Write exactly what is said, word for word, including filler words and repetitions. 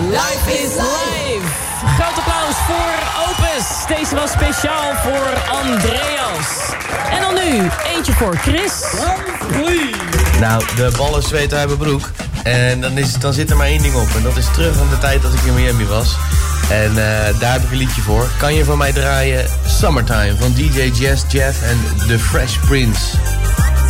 Life is life. Groot applaus voor Opus. Deze was speciaal voor Andreas. En dan nu, eentje voor Chris. Nou, de ballen zweten uit mijn broek. En dan, is, dan zit er maar één ding op. En dat is terug aan de tijd dat ik in Miami was. En uh, daar heb ik een liedje voor. Kan je voor mij draaien Summertime van D J Jazz Jeff en The Fresh Prince.